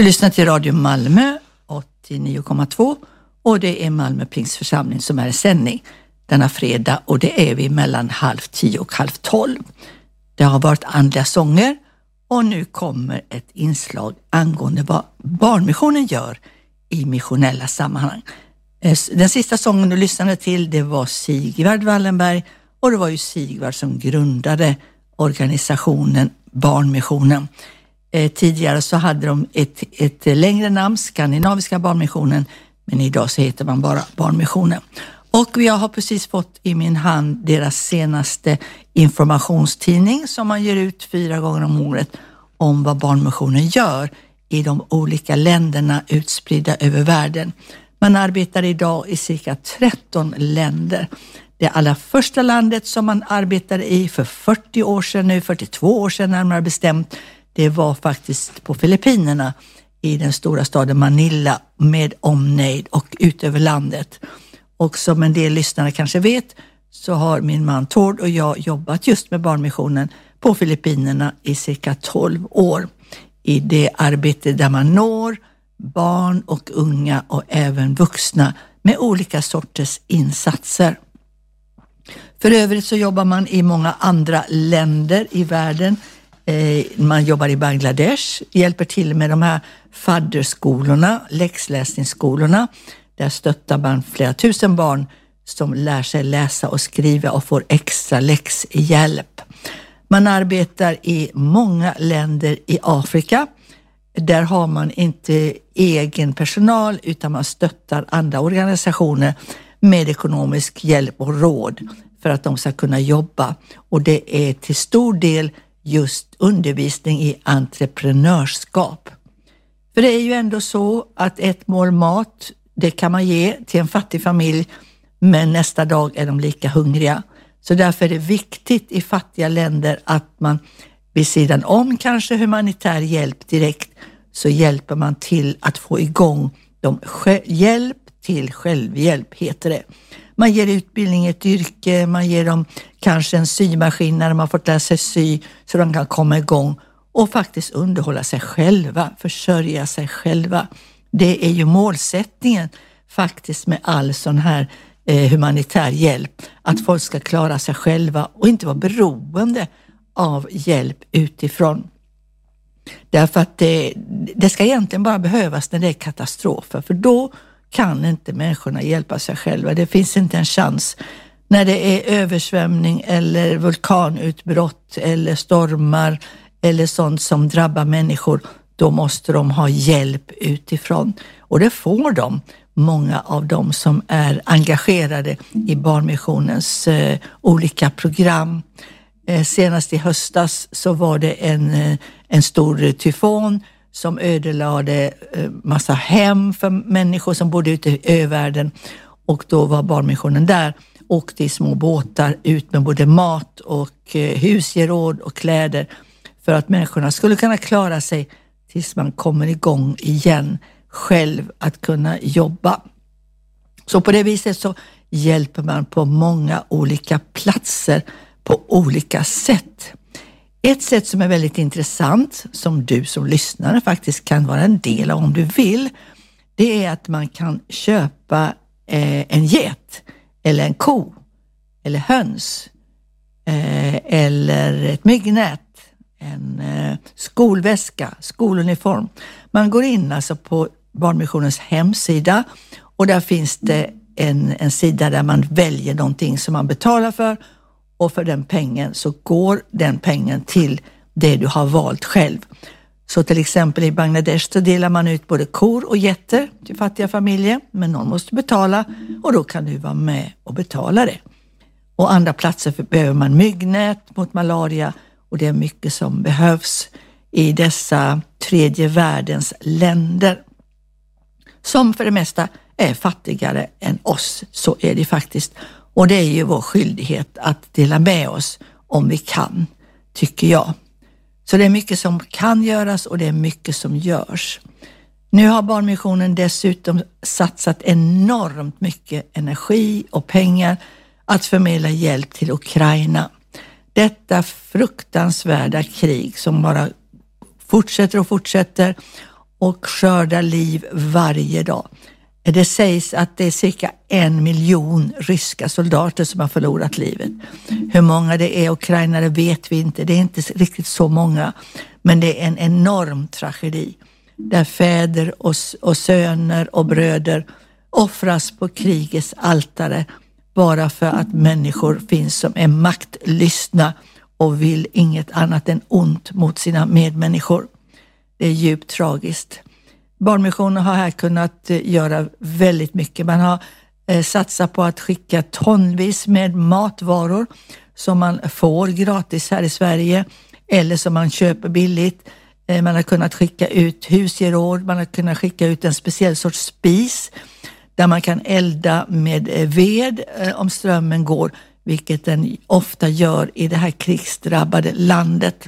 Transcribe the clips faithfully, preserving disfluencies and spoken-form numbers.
Du lyssnar till Radio Malmö åttionio komma två och det är Malmö Pingstförsamling som är i sändning denna fredag, och det är vi mellan halv tio och halv tolv. Det har varit andliga sånger och nu kommer ett inslag angående vad barnmissionen gör i missionella sammanhang. Den sista sången du lyssnade till, det var Sigvard Wallenberg, och det var ju Sigvard som grundade organisationen Barnmissionen. Eh, tidigare så hade de ett, ett längre namn, Skandinaviska barnmissionen, men idag så heter man bara Barnmissionen. Och jag har precis fått i min hand deras senaste informationstidning som man ger ut fyra gånger om året om vad Barnmissionen gör i de olika länderna utspridda över världen. Man arbetar idag i cirka tretton länder. Det allra första landet som man arbetade i för fyrtio år sedan, nu fyrtiotvå år sedan närmare bestämt, det var faktiskt på Filippinerna i den stora staden Manila med omnejd och ut över landet. Och som en del lyssnare kanske vet så har min man Tord och jag jobbat just med Barnmissionen på Filippinerna i cirka tolv år. I det arbete där man når barn och unga och även vuxna med olika sorters insatser. För övrigt så jobbar man i många andra länder i världen. Man jobbar i Bangladesh, hjälper till med de här fadderskolorna, läxläsningsskolorna. Där stöttar man flera tusen barn som lär sig läsa och skriva och får extra läxhjälp. Man arbetar i många länder i Afrika. Där har man inte egen personal utan man stöttar andra organisationer med ekonomisk hjälp och råd för att de ska kunna jobba. Och det är till stor del just undervisning i entreprenörskap. För det är ju ändå så att ett mål mat, det kan man ge till en fattig familj, men nästa dag är de lika hungriga. Så därför är det viktigt i fattiga länder att man vid sidan om kanske humanitär hjälp direkt, så hjälper man till att få igång de hjälp till självhjälp heter det. Man ger utbildning i ett yrke, man ger dem kanske en symaskin när de har fått lära sig sy så de kan komma igång och faktiskt underhålla sig själva, försörja sig själva. Det är ju målsättningen faktiskt med all sån här eh, humanitär hjälp, att folk ska klara sig själva och inte vara beroende av hjälp utifrån. Därför att det, det ska egentligen bara behövas när det är katastrofer, för då kan inte människorna hjälpa sig själva. Det finns inte en chans. När det är översvämning eller vulkanutbrott eller stormar eller sånt som drabbar människor, då måste de ha hjälp utifrån. Och det får de, många av dem som är engagerade i Barnmissionens eh, olika program. Eh, senast i höstas så var det en, eh, en stor tyfon som ödelade eh, massa hem för människor som bodde ute i övärlden. Och då var Barnmissionen där, åkte i små båtar ut med både mat och eh, husgeråd och kläder för att människorna skulle kunna klara sig tills man kommer igång igen själv att kunna jobba. Så på det viset så hjälper man på många olika platser på olika sätt. Ett sätt som är väldigt intressant, som du som lyssnare faktiskt kan vara en del av om du vill, det är att man kan köpa eh, en get eller en ko eller höns eh, eller ett myggnät, en eh, skolväska, skoluniform. Man går in alltså på Barnmissionens hemsida och där finns det en, en sida där man väljer någonting som man betalar för, och för den pengen så går den pengen till det du har valt själv. Så till exempel i Bangladesh så delar man ut både kor och getter till fattiga familjer, men någon måste betala och då kan du vara med och betala det. Och andra platser behöver man myggnät mot malaria, och det är mycket som behövs i dessa tredje världens länder som för det mesta är fattigare än oss. Så är det faktiskt. Och det är ju vår skyldighet att dela med oss om vi kan, tycker jag. Så det är mycket som kan göras och det är mycket som görs. Nu har Barnmissionen dessutom satsat enormt mycket energi och pengar att förmedla hjälp till Ukraina. Detta fruktansvärda krig som bara fortsätter och fortsätter. och skördar liv varje dag. Det sägs att det är cirka en miljon ryska soldater som har förlorat livet. Hur många det är ukrainare vet vi inte. Det är inte riktigt så många. Men det är en enorm tragedi. Där fäder och, och söner och bröder offras på krigets altare. Bara för att människor finns som är maktlystna och vill inget annat än ont mot sina medmänniskor. Det är djupt tragiskt. Barnmissionen har här kunnat göra väldigt mycket. Man har eh, satsat på att skicka tonvis med matvaror som man får gratis här i Sverige eller som man köper billigt. Eh, man har kunnat skicka ut husgeråd, man har kunnat skicka ut en speciell sorts spis där man kan elda med eh, ved eh, om strömmen går, vilket den ofta gör i det här krigsdrabbade landet.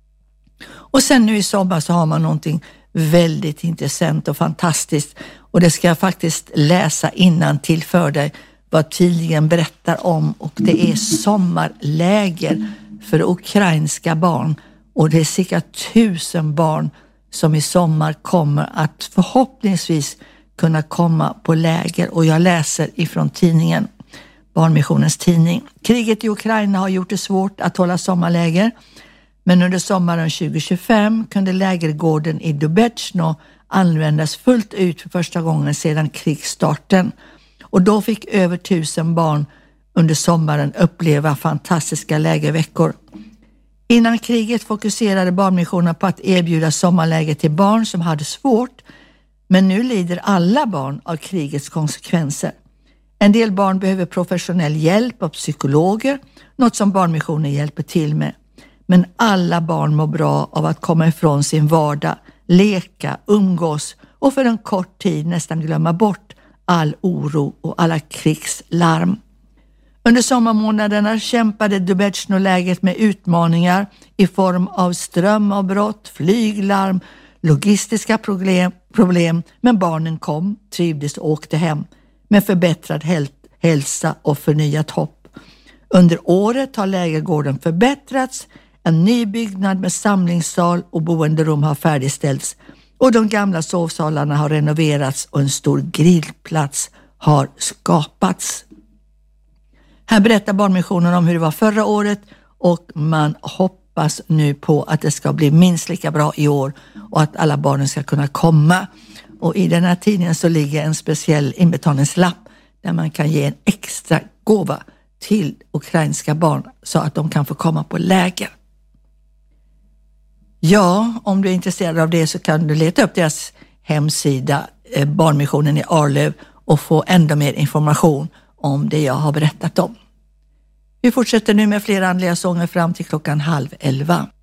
Och sen nu i sommar så har man någonting väldigt intressant och fantastiskt, och det ska jag faktiskt läsa innantill för dig vad tidningen berättar om, och det är sommarläger för ukrainska barn, och det är cirka tusen barn som i sommar kommer att förhoppningsvis kunna komma på läger, och jag läser ifrån tidningen, Barnmissionens tidning. Kriget i Ukraina har gjort det svårt att hålla sommarläger. Men under sommaren tjugo tjugofem kunde lägergården i Dubetchno användas fullt ut för första gången sedan krigsstarten. Och då fick över tusen barn under sommaren uppleva fantastiska lägerveckor. Innan kriget fokuserade Barnmissionen på att erbjuda sommarläger till barn som hade svårt. Men nu lider alla barn av krigets konsekvenser. En del barn behöver professionell hjälp av psykologer, något som Barnmissionen hjälper till med. Men alla barn mår bra av att komma ifrån sin vardag, leka, umgås och för en kort tid nästan glömma bort all oro och alla krigslarm. Under sommarmånaderna kämpade Dubetchno-läget med utmaningar i form av strömavbrott, flyglarm, logistiska problem, problem, men barnen kom, trivdes och åkte hem med förbättrad hälsa och förnyat hopp. Under året har lägergården förbättrats. En ny byggnad med samlingssal och boenderum har färdigställts, och de gamla sovsalarna har renoverats och en stor grillplats har skapats. Här berättar Barnmissionen om hur det var förra året, och man hoppas nu på att det ska bli minst lika bra i år och att alla barnen ska kunna komma. Och i den här tidningen så ligger en speciell inbetalningslapp där man kan ge en extra gåva till ukrainska barn så att de kan få komma på läger. Ja, om du är intresserad av det så kan du leta upp deras hemsida, eh, Barnmissionen i Arlöv, och få ännu mer information om det jag har berättat om. Vi fortsätter nu med fler andliga sånger fram till klockan halv elva.